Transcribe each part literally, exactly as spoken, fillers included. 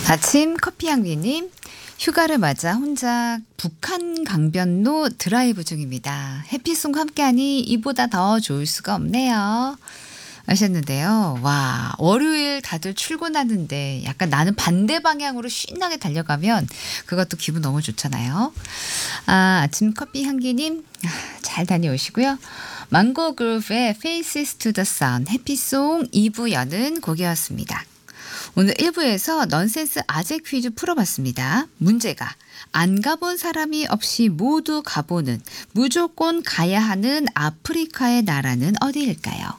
아침 커피 향기님, 휴가를 맞아 혼자 북한 강변로 드라이브 중입니다. 해피송과 함께하니 이보다 더 좋을 수가 없네요. 하셨는데요. 와, 월요일 다들 출근하는데 약간 나는 반대 방향으로 신나게 달려가면 그것도 기분 너무 좋잖아요. 아, 아침 커피 향기님 잘 다녀오시고요. 망고 그룹의 Faces to the Sun 해피송 이 부 여는 곡이었습니다. 오늘 일 부에서 넌센스 아재 퀴즈 풀어봤습니다. 문제가 안 가본 사람이 없이 모두 가보는 무조건 가야 하는 아프리카의 나라는 어디일까요?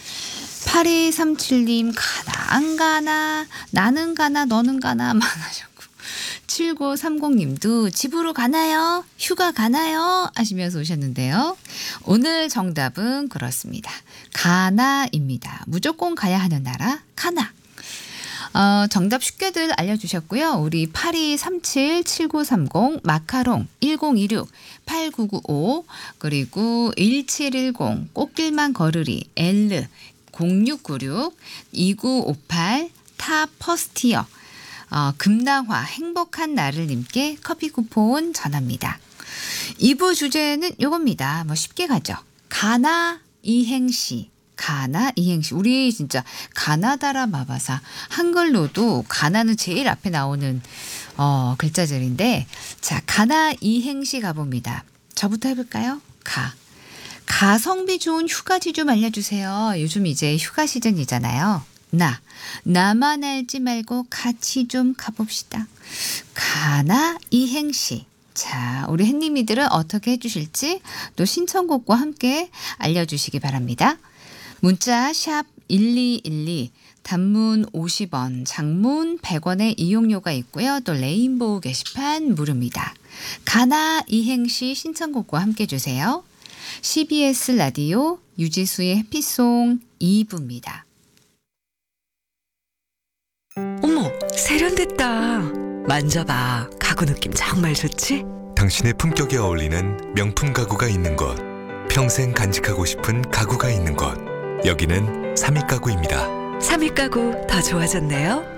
팔이삼칠님 가나 안 가나 나는 가나 너는 가나 많으셨고 칠구삼공님도 집으로 가나요? 휴가 가나요? 하시면서 오셨는데요. 오늘 정답은 그렇습니다. 가나입니다. 무조건 가야 하는 나라 가나. 어, 정답 쉽게들 알려주셨고요. 우리 팔이삼칠 칠구삼공 마카롱 일공이육 팔구구오 그리고 일칠일공 꽃길만 걸으리 엘르 공육구육 이구오팔 타 퍼스티어 어, 금당화 행복한 나를 님께 커피 쿠폰 전합니다. 이 부 주제는 요겁니다. 뭐 쉽게 가죠. 가나 이행시. 가나 이행시. 우리 진짜 가나다라 마바사 한글로도 가나는 제일 앞에 나오는 어, 글자들인데 자 가나 이행시 가봅니다. 저부터 해볼까요? 가. 가성비 좋은 휴가지 좀 알려주세요. 요즘 이제 휴가 시즌이잖아요. 나. 나만 알지 말고 같이 좀 가봅시다. 가나 이행시. 자, 우리 햇님이들은 어떻게 해주실지 또 신청곡과 함께 알려주시기 바랍니다. 문자 샵 일이일이 단문 오십 원, 장문 백 원의 이용료가 있고요. 또 레인보우 게시판 무료입니다. 가나 이행시 신청곡과 함께 주세요. 씨비에스 라디오 유지수의 해피송 이 부입니다. 어머, 세련됐다. 만져봐. 가구 느낌 정말 좋지? 당신의 품격에 어울리는 명품 가구가 있는 곳. 평생 간직하고 싶은 가구가 있는 곳. 여기는 삼익가구입니다. 삼익 가구 더 좋아졌네요.